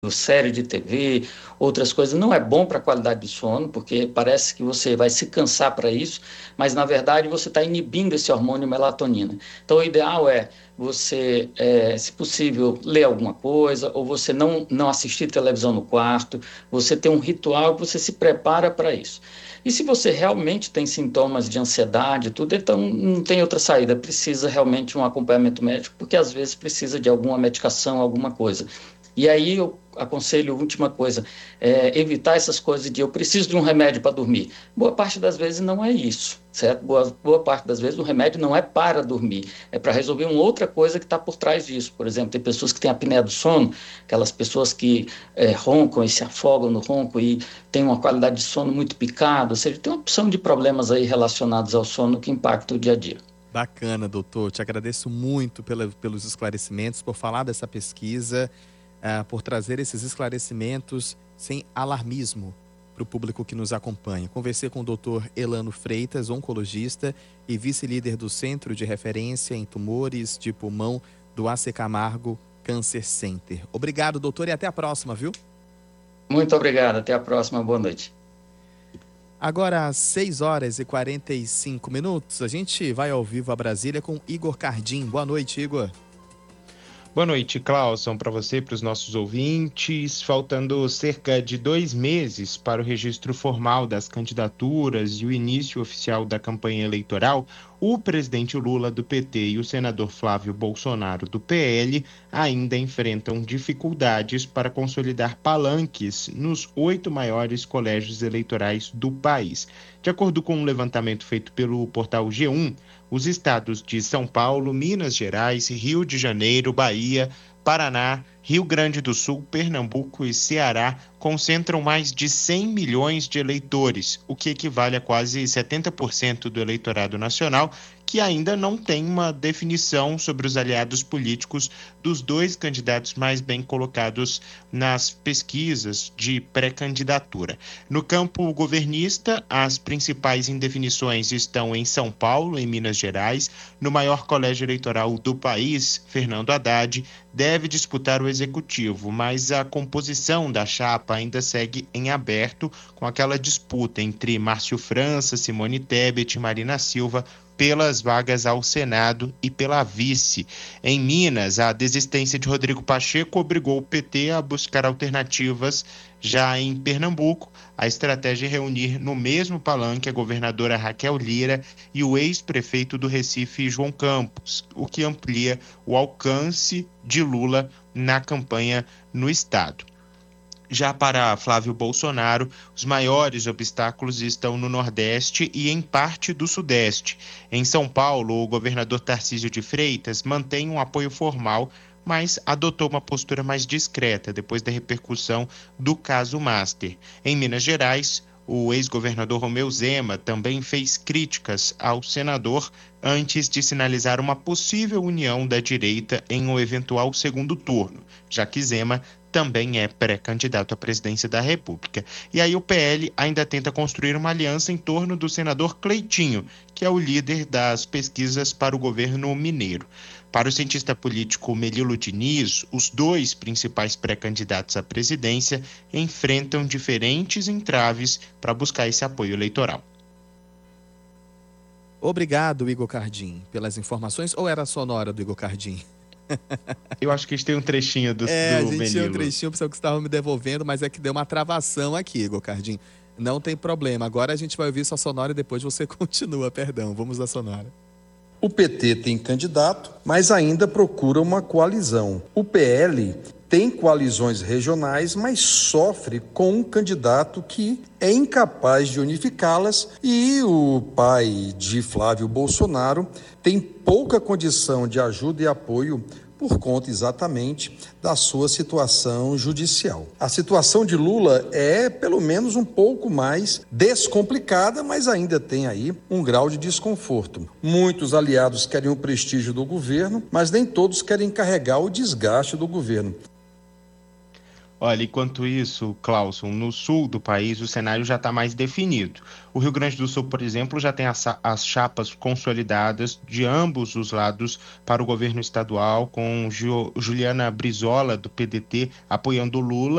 série de TV, outras coisas, não é bom para a qualidade do sono, porque parece que você vai se cansar para isso, mas na verdade você está inibindo esse hormônio melatonina. Então o ideal é você, se possível, ler alguma coisa, ou você não assistir televisão no quarto, você ter um ritual que você se prepara para isso. E se você realmente tem sintomas de ansiedade, tudo, então não tem outra saída, precisa realmente um acompanhamento médico, porque às vezes precisa de alguma medicação, alguma coisa. E aí eu aconselho, última coisa, evitar essas coisas de eu preciso de um remédio para dormir. Boa parte das vezes não é isso, certo? Boa parte das vezes o remédio não é para dormir, é para resolver uma outra coisa que está por trás disso. Por exemplo, tem pessoas que têm apneia do sono, aquelas pessoas que roncam e se afogam no ronco e têm uma qualidade de sono muito picada, ou seja, tem uma opção de problemas aí relacionados ao sono que impactam o dia a dia. Bacana, doutor. Te agradeço muito pelos esclarecimentos, por falar dessa pesquisa, por trazer esses esclarecimentos sem alarmismo para o público que nos acompanha. Conversei com o doutor Elano Freitas, oncologista e vice-líder do Centro de Referência em Tumores de Pulmão do AC Camargo Cancer Center. Obrigado, doutor, e até a próxima, viu? Muito obrigado, até a próxima, boa noite. Agora, às 6h45, a gente vai ao vivo a Brasília com Igor Cardim. Boa noite, Igor. Boa noite, Clauson, para você e para os nossos ouvintes. Faltando cerca de 2 meses para o registro formal das candidaturas e o início oficial da campanha eleitoral, o presidente Lula, do PT, e o senador Flávio Bolsonaro, do PL, ainda enfrentam dificuldades para consolidar palanques nos 8 maiores colégios eleitorais do país. De acordo com um levantamento feito pelo portal G1, os estados de São Paulo, Minas Gerais, Rio de Janeiro, Bahia, Paraná, Rio Grande do Sul, Pernambuco e Ceará concentram mais de 100 milhões de eleitores, o que equivale a quase 70% do eleitorado nacional, que ainda não tem uma definição sobre os aliados políticos dos 2 candidatos mais bem colocados nas pesquisas de pré-candidatura. No campo governista, as principais indefinições estão em São Paulo, em Minas Gerais. No maior colégio eleitoral do país, Fernando Haddad deve disputar o executivo, mas a composição da chapa ainda segue em aberto, com aquela disputa entre Márcio França, Simone Tebet e Marina Silva pelas vagas ao Senado e pela vice. Em Minas, a desistência de Rodrigo Pacheco obrigou o PT a buscar alternativas. Já em Pernambuco, a estratégia é reunir no mesmo palanque a governadora Raquel Lira e o ex-prefeito do Recife, João Campos, o que amplia o alcance de Lula na campanha no estado. Já para Flávio Bolsonaro, os maiores obstáculos estão no Nordeste e em parte do Sudeste. Em São Paulo, o governador Tarcísio de Freitas mantém um apoio formal, mas adotou uma postura mais discreta depois da repercussão do caso Master. Em Minas Gerais, o ex-governador Romeu Zema também fez críticas ao senador antes de sinalizar uma possível união da direita em um eventual segundo turno, já que Zema também é pré-candidato à presidência da República. E aí o PL ainda tenta construir uma aliança em torno do senador Cleitinho, que é o líder das pesquisas para o governo mineiro. Para o cientista político Melilo Diniz, os 2 principais pré-candidatos à presidência enfrentam diferentes entraves para buscar esse apoio eleitoral. Obrigado, Igor Cardim, pelas informações. Ou era a sonora do Igor Cardim? Eu acho que a gente tem um trechinho do a gente Melilo. tinha um trechinho, pessoal, que estava me devolvendo, mas é que deu uma travação aqui, Igor Cardim. Não tem problema. Agora a gente vai ouvir sua sonora e depois você continua, perdão. Vamos à sonora. O PT tem candidato, mas ainda procura uma coalizão. O PL tem coalizões regionais, mas sofre com um candidato que é incapaz de unificá-las, e o pai de Flávio Bolsonaro tem pouca condição de ajuda e apoio por conta exatamente da sua situação judicial. A situação de Lula é pelo menos um pouco mais descomplicada, mas ainda tem aí um grau de desconforto. Muitos aliados querem o prestígio do governo, mas nem todos querem carregar o desgaste do governo. Olha, enquanto isso, Clauson, no sul do país o cenário já está mais definido. O Rio Grande do Sul, por exemplo, já tem as chapas consolidadas de ambos os lados para o governo estadual, com Juliana Brizola, do PDT, apoiando o Lula,